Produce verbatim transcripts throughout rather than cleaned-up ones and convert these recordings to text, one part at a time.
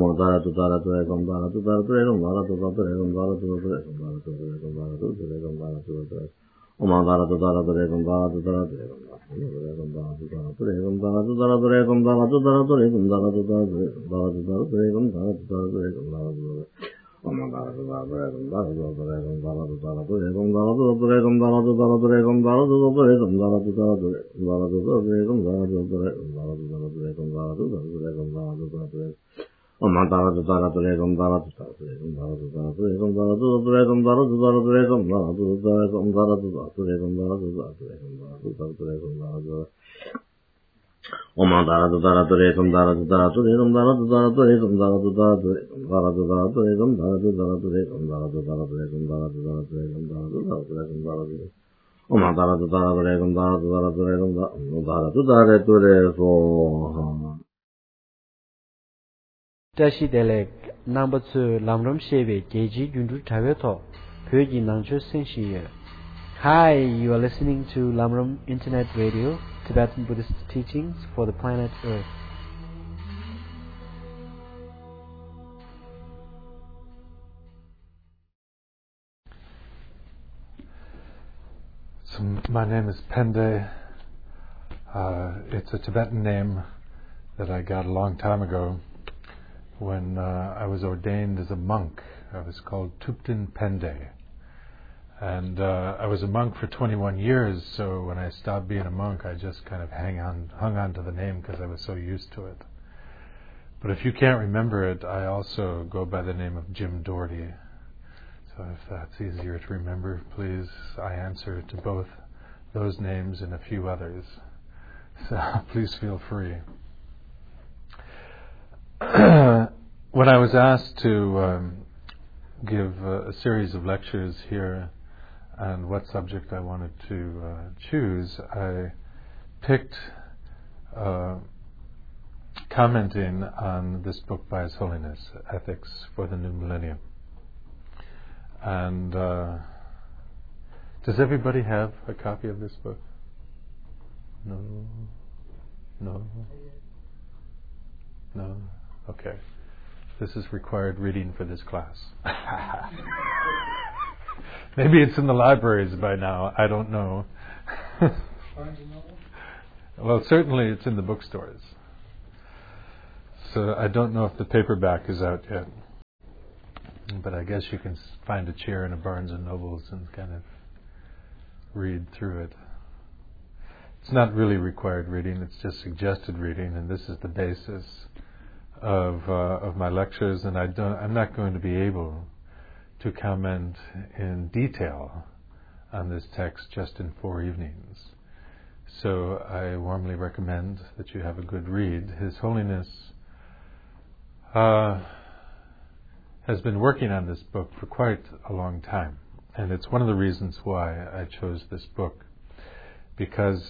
Dara to Dara to Ekam Dara to Dara to Ekam Dara to Dara to Ekam Dara to Dara to Ekam Dara to Ekam Dara to Ekam Om Dara to Dara to Ekam Dara to Dara to Ekam Dara to Dara to Ekam Dara to Dara to Ekam Dara to Dara to Ekam Dara to Dara to Dara to Dara to Ekam Dara to Dara to Ekam Dara to Om Dara to Dara to Ekam Dara to Ekam Dara to Dara to Ekam Dara to Ekam Dara to Dara to Ekam Dara to Ekam Dara to Dara to Dara to Ekam Dara to Dara to Ekam Dara to Ekam Dara to Dara to Om Dara to Dara to Ekam Dara to Dara to Ekam Dara to Dara to Ekam Dara to Ekam Dara to Dara to Ekam Dara to Ekam Dara to Dara to Ekam Dara to Dara to Ekam Dara to Dara to Ekam Dara to Om Dara to Dara to Ekam Dara to Dara to Ekam Dara to Dara to Ekam Dara to Dara to Ekam Dara to Dara to Ekam Dara to Dara to Ekam Dara to Dara to Ekam Dara to Dara to Ekam Dara to Dara to Ekam Dara to Om Dara to Dara to Ekam Dara to Dara to Ekam Dara to Dara to Ekam Tashi Delek number two Lamram Sheve Geji Yundu Taveto Pyoji Nangcho Senshi. Hi, you are listening to Lamram Internet Radio, Tibetan Buddhist teachings for the planet Earth. So my name is Pende. Uh, it's a Tibetan name that I got a long time ago. When uh, I was ordained as a monk, I was called Thupten Pende. And uh, I was a monk for twenty-one years, so when I stopped being a monk, I just kind of hang on, hung on to the name because I was so used to it. But if you can't remember it, I also go by the name of Jim Doherty. So if that's easier to remember, please, I answer to both those names and a few others. So please feel free. When I was asked to um, give uh, a series of lectures here on what subject I wanted to uh, choose, I picked uh, commenting on this book by His Holiness, Ethics for the New Millennium. And uh, does everybody have a copy of this book? No? No? No? Okay. This is required reading for this class. Maybe it's in the libraries by now. I don't know. Well, certainly it's in the bookstores. So I don't know if the paperback is out yet. But I guess you can find a chair in a Barnes and Nobles and kind of read through it. It's not really required reading. It's just suggested reading, and this is the basis of uh, of my lectures, and I don't, I'm not going to be able to comment in detail on this text just in four evenings. So I warmly recommend that you have a good read. His Holiness uh, has been working on this book for quite a long time, and it's one of the reasons why I chose this book, because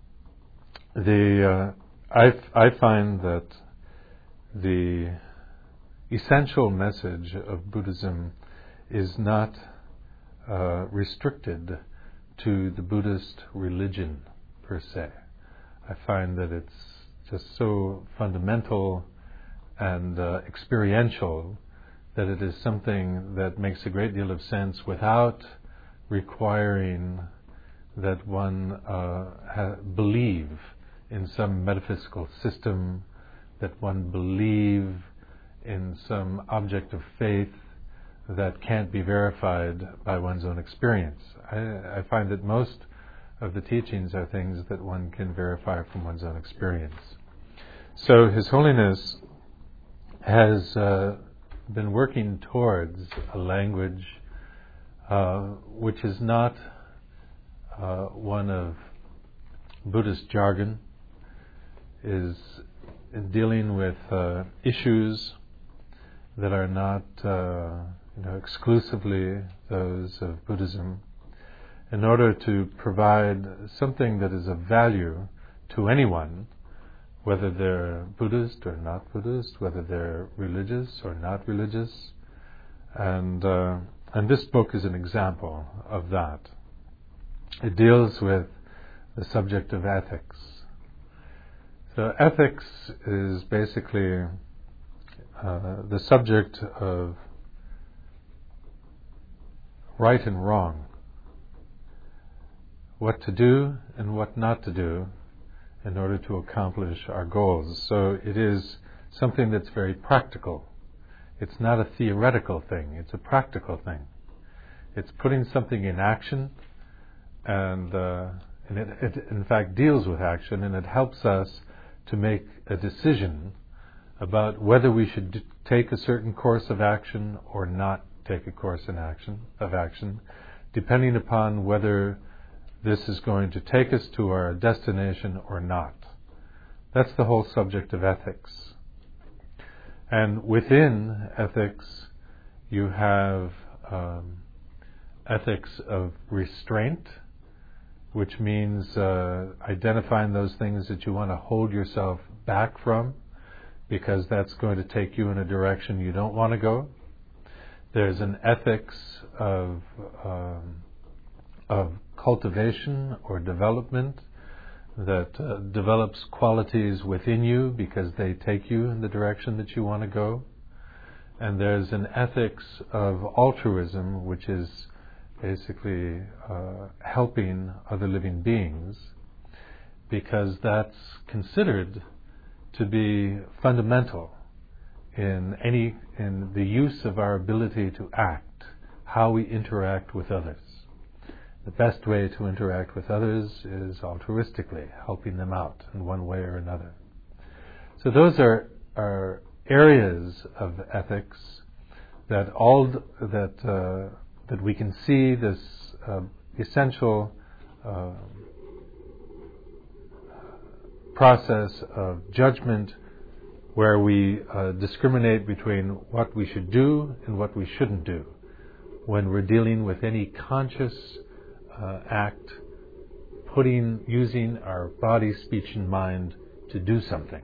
the uh, I, I find that the essential message of Buddhism is not uh, restricted to the Buddhist religion per se. I find that it's just so fundamental and uh, experiential that it is something that makes a great deal of sense without requiring that one uh, ha- believe in some metaphysical system, that one believe in some object of faith that can't be verified by one's own experience. I, I find that most of the teachings are things that one can verify from one's own experience. So His Holiness has uh, been working towards a language uh, which is not uh, one of Buddhist jargon, is dealing with uh, issues that are not uh, you know, exclusively those of Buddhism, in order to provide something that is of value to anyone, whether they're Buddhist or not Buddhist, whether they're religious or not religious. And, uh, and this book is an example of that. It deals with the subject of ethics. So ethics is basically uh, the subject of right and wrong, what to do and what not to do in order to accomplish our goals. So it is something that's very practical. It's not a theoretical thing, it's a practical thing. It's putting something in action, and, uh, and it, it in fact deals with action, and it helps us to make a decision about whether we should d- take a certain course of action or not take a course in action of action, depending upon whether this is going to take us to our destination or not. That's the whole subject of ethics. And within ethics, you have um, ethics of restraint, which means uh, identifying those things that you want to hold yourself back from, because that's going to take you in a direction you don't want to go. There's an ethics of um, of cultivation or development that uh, develops qualities within you because they take you in the direction that you want to go. And there's an ethics of altruism, which is basically uh, helping other living beings, because that's considered to be fundamental in any in the use of our ability to act, how we interact with others. The best way to interact with others is altruistically, helping them out in one way or another. So those are, are areas of ethics that all that uh, that we can see this uh, essential uh, process of judgment, where we uh, discriminate between what we should do and what we shouldn't do when we're dealing with any conscious uh, act, putting, using our body, speech, and mind to do something.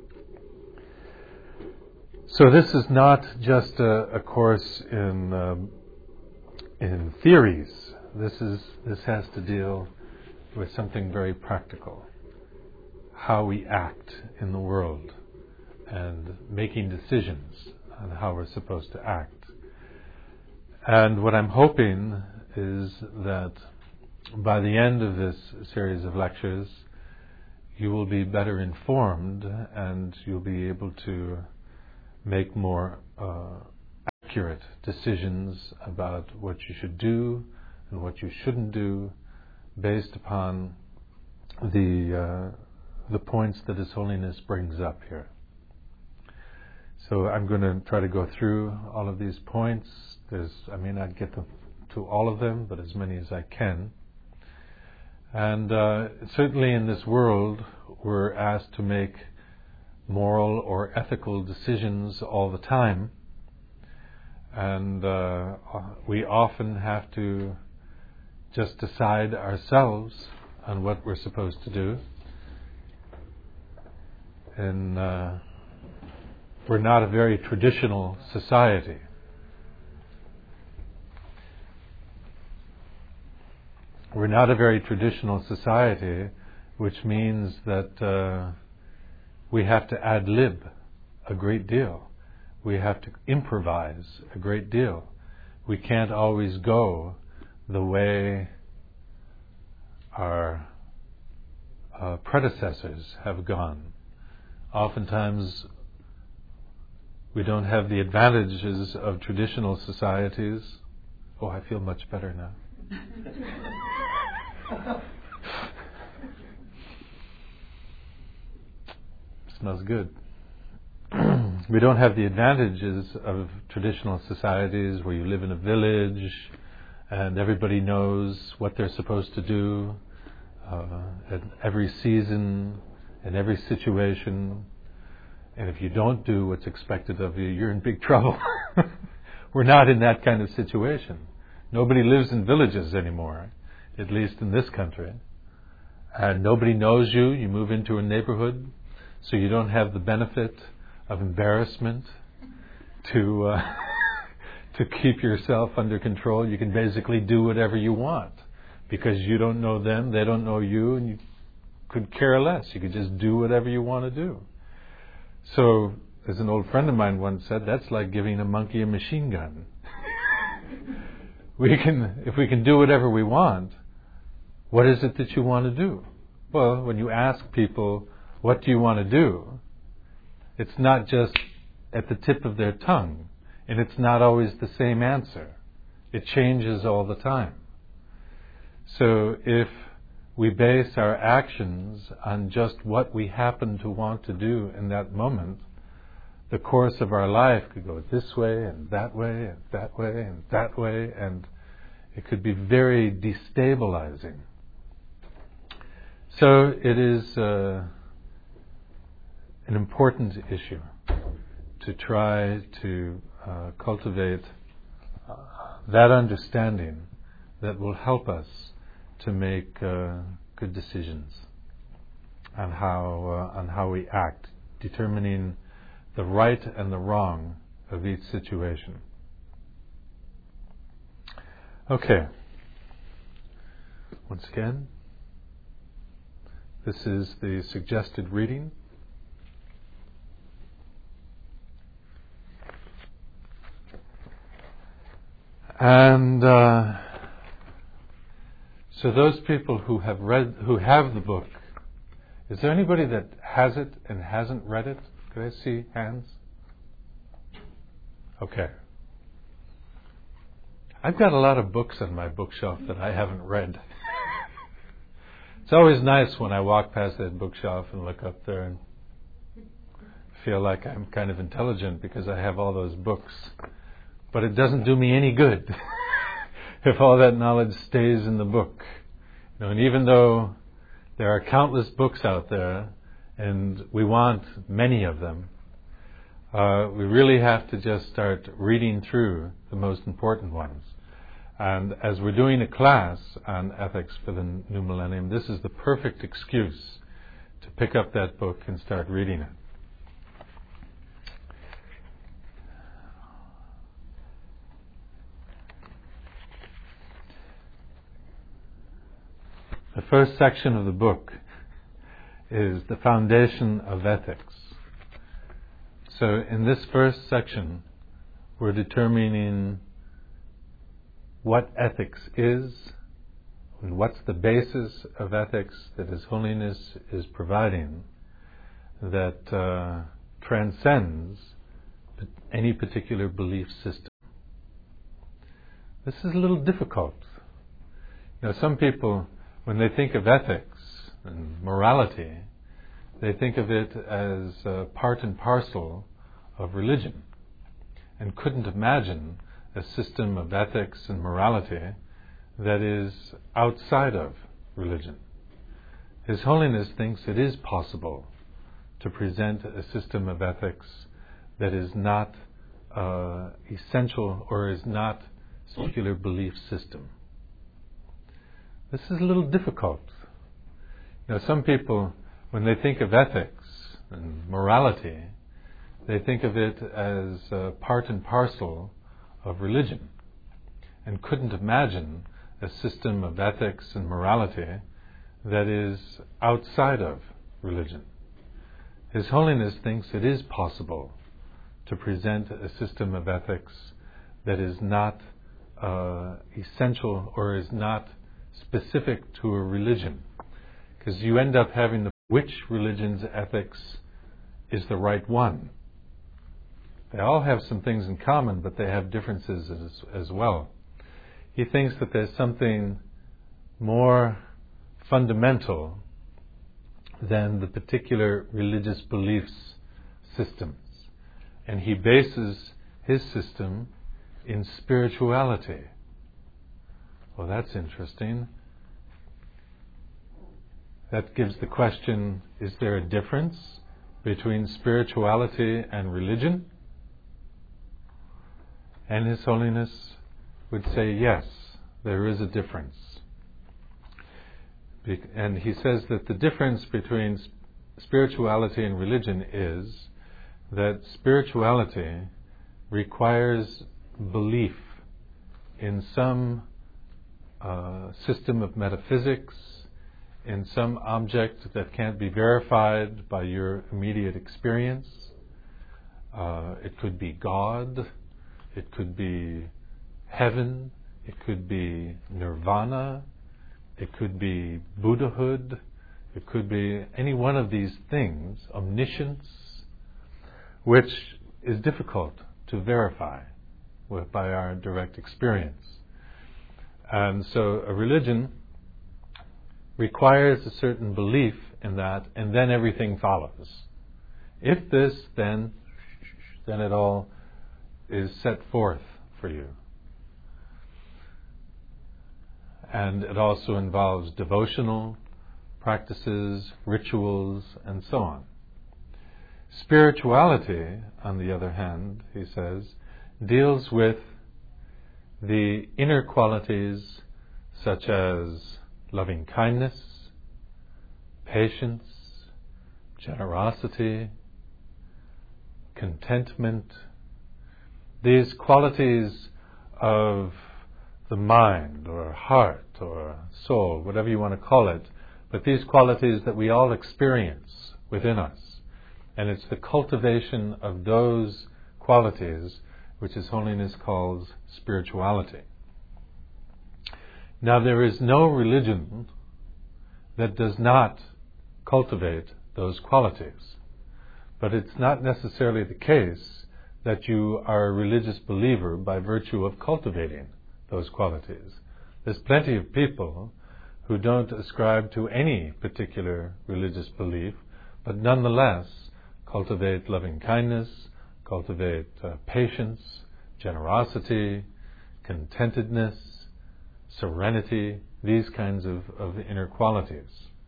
So this is not just a, a course in um, in theories. This is this has to deal with something very practical: how we act in the world and making decisions on how we're supposed to act. And what I'm hoping is that by the end of this series of lectures, you will be better informed and you'll be able to make more uh, accurate decisions about what you should do and what you shouldn't do, based upon the uh, the points that His Holiness brings up here. So I'm going to try to go through all of these points. There's, I may not get them to all of them, but as many as I can. And uh, certainly in this world, we're asked to make moral or ethical decisions all the time. And uh, we often have to just decide ourselves on what we're supposed to do. And uh, we're not a very traditional society. We're not a very traditional society, which means that uh, we have to ad lib a great deal. We have to improvise a great deal. We can't always go the way our uh, predecessors have gone. Oftentimes, we don't have the advantages of traditional societies. Oh, I feel much better now. Smells good. We don't have the advantages of traditional societies where you live in a village and everybody knows what they're supposed to do uh, at every season, in every situation. And if you don't do what's expected of you, you're in big trouble. We're not in that kind of situation. Nobody lives in villages anymore, at least in this country. And nobody knows you. You move into a neighborhood, so you don't have the benefit of embarrassment to uh, to keep yourself under control. You can basically do whatever you want because you don't know them, they don't know you, and you could care less. You could just do whatever you want to do. So as an old friend of mine once said, that's like giving a monkey a machine gun. We can, if we can do whatever we want, what is it that you want to do? Well, when you ask people, what do you want to do? It's not just at the tip of their tongue, and it's not always the same answer. It changes all the time. So if we base our actions on just what we happen to want to do in that moment, the course of our life could go this way and that way and that way and that way, and it could be very destabilizing. So it is uh, an important issue to try to uh, cultivate uh, that understanding that will help us to make uh, good decisions on how uh, on how we act, determining the right and the wrong of each situation. Okay. Once again, this is the suggested reading. And uh, so those people who have read, who have the book, is there anybody that has it and hasn't read it? Could I see hands? Okay. I've got a lot of books on my bookshelf that I haven't read. It's always nice when I walk past that bookshelf and look up there and feel like I'm kind of intelligent because I have all those books. But it doesn't do me any good if all that knowledge stays in the book. You know, and even though there are countless books out there, and we want many of them, uh, we really have to just start reading through the most important ones. And as we're doing a class on ethics for the new millennium, this is the perfect excuse to pick up that book and start reading it. The first section of the book is the foundation of ethics. So in this first section, we're determining what ethics is and what's the basis of ethics that His Holiness is providing that uh, transcends any particular belief system. This is a little difficult. You know, some people, when they think of ethics and morality, they think of it as uh, part and parcel of religion, and couldn't imagine a system of ethics and morality that is outside of religion. His Holiness thinks it is possible to present a system of ethics that is not uh, essential or is not a particular belief system. This is a little difficult. You know, some people, when they think of ethics and morality, they think of it as uh, part and parcel of religion, and couldn't imagine a system of ethics and morality that is outside of religion. His Holiness thinks it is possible to present a system of ethics that is not uh, essential or is not specific to a religion, because you end up having the which religion's ethics is the right one. They all have some things in common, but they have differences as, as well. He thinks that there's something more fundamental than the particular religious beliefs systems, and he bases his system in spirituality. Well, that's interesting. That gives the question, is there a difference between spirituality and religion? And His Holiness would say, yes, there is a difference. Be- and he says that the difference between sp- spirituality and religion is that spirituality requires belief in some uh, system of metaphysics, in some object that can't be verified by your immediate experience, Uh, it could be God. It could be heaven. It could be nirvana. It could be Buddhahood. It could be any one of these things, omniscience, which is difficult to verify with, by our direct experience. And so a religion requires a certain belief in that, and then everything follows. If this, then, then it all is set forth for you. And it also involves devotional practices, rituals, and so on. Spirituality, on the other hand, he says, deals with the inner qualities such as loving kindness, patience, generosity, contentment, these qualities of the mind or heart or soul, whatever you want to call it, but these qualities that we all experience within us. And it's the cultivation of those qualities which His Holiness calls spirituality. Now, there is no religion that does not cultivate those qualities. But it's not necessarily the case that you are a religious believer by virtue of cultivating those qualities. There's plenty of people who don't ascribe to any particular religious belief, but nonetheless cultivate loving kindness, cultivate uh, patience, generosity, contentedness, serenity, these kinds of, of inner qualities.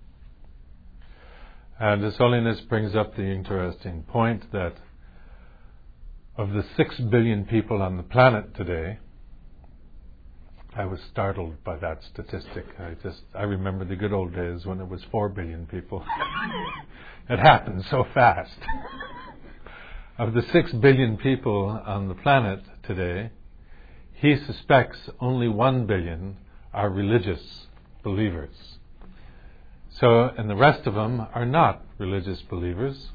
And His Holiness brings up the interesting point that of the six billion people on the planet today, I was startled by that statistic. I just, I remember the good old days when it was four billion people. It happened so fast. Of the six billion people on the planet today, he suspects only one billion are religious believers. So, and the rest of them are not religious believers.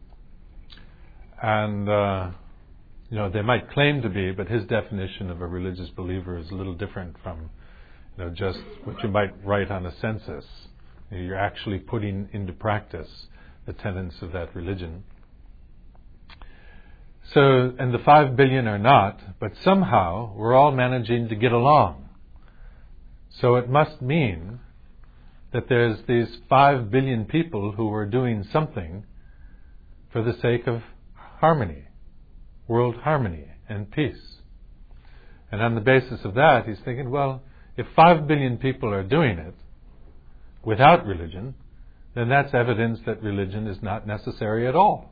And, uh, you know, they might claim to be, but his definition of a religious believer is a little different from, you know, just what you might write on a census. You know, you're actually putting into practice the tenets of that religion. So, and the five billion are not, but somehow we're all managing to get along. So it must mean that there's these five billion people who are doing something for the sake of harmony, world harmony and peace. And on the basis of that, he's thinking, well, if five billion people are doing it without religion, then that's evidence that religion is not necessary at all.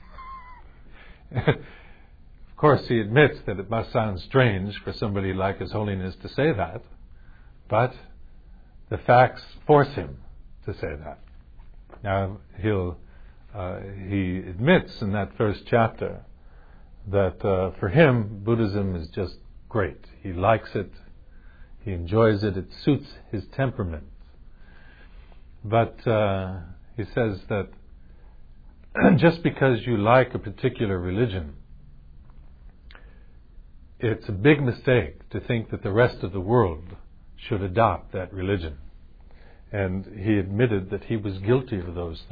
Of course, he admits that it must sound strange for somebody like His Holiness to say that, but the facts force him to say that. Now, he'll uh, he admits in that first chapter that uh, for him, Buddhism is just great. He likes it, he enjoys it, it suits his temperament. But uh, he says that just because you like a particular religion, it's a big mistake to think that the rest of the world should adopt that religion. And he admitted that he was guilty of those thoughts.